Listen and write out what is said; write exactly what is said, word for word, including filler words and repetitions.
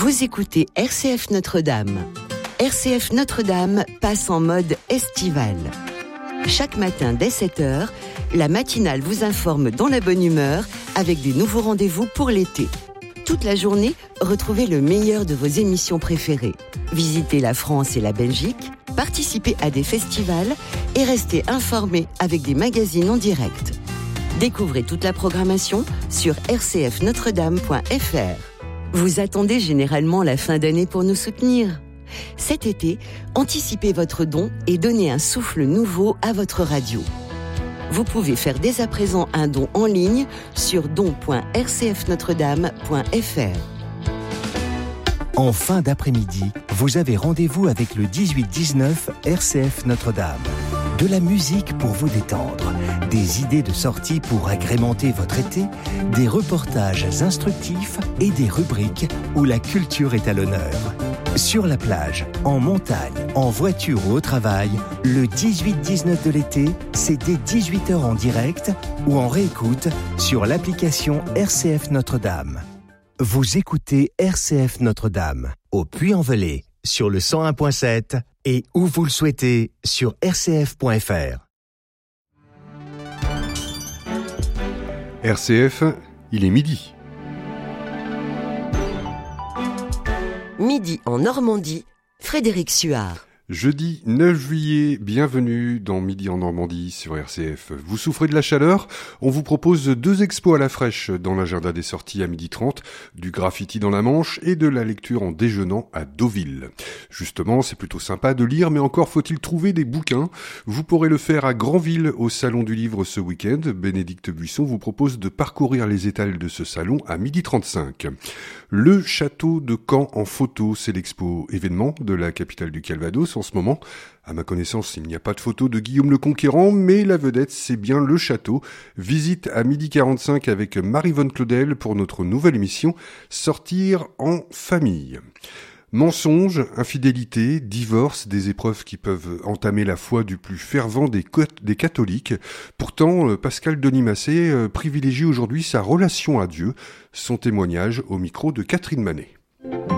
Vous écoutez R C F Notre-Dame. R C F Notre-Dame passe en mode estival. Chaque matin dès sept heures, la matinale vous informe dans la bonne humeur avec des nouveaux rendez-vous pour l'été. Toute la journée, retrouvez le meilleur de vos émissions préférées. Visitez la France et la Belgique, participez à des festivals et restez informés avec des magazines en direct. Découvrez toute la programmation sur r c f notre dame point f r. Vous attendez généralement la fin d'année pour nous soutenir. Cet été, anticipez votre don et donnez un souffle nouveau à votre radio. Vous pouvez faire dès à présent un don en ligne sur don point r c f notre dame point f r. En fin d'après-midi, vous avez rendez-vous avec le dix-huit dix-neuf R C F Notre-Dame. De la musique pour vous détendre, des idées de sortie pour agrémenter votre été, des reportages instructifs et des rubriques où la culture est à l'honneur. Sur la plage, en montagne, en voiture ou au travail, le dix-huit dix-neuf de l'été, c'est dès dix-huit heures en direct ou en réécoute sur l'application R C F Notre-Dame. Vous écoutez R C F Notre-Dame, au Puy-en-Velay, sur le cent un point sept et où vous le souhaitez, sur r c f point f r. R C F, il est midi. Midi en Normandie, Frédéric Suard. Jeudi neuf juillet, bienvenue dans Midi en Normandie sur R C F. Vous souffrez de la chaleur ? On vous propose deux expos à la fraîche dans l'agenda des sorties à midi trente, du graffiti dans la Manche et de la lecture en déjeunant à Deauville. Justement, c'est plutôt sympa de lire, mais encore faut-il trouver des bouquins. Vous pourrez le faire à Granville au Salon du Livre ce week-end. Bénédicte Buisson vous propose de parcourir les étals de ce salon à midi trente-cinq. Le château de Caen en photo, c'est l'expo événement de la capitale du Calvados en ce moment. À ma connaissance, il n'y a pas de photo de Guillaume le Conquérant, mais la vedette, c'est bien le château. Visite à midi quarante-cinq avec Marie-Vonne Claudel pour notre nouvelle émission Sortir en famille. Mensonges, infidélité, divorce, des épreuves qui peuvent entamer la foi du plus fervent des, co- des catholiques. Pourtant, Pascal Denis-Massé euh, privilégie aujourd'hui sa relation à Dieu. Son témoignage au micro de Catherine Manet.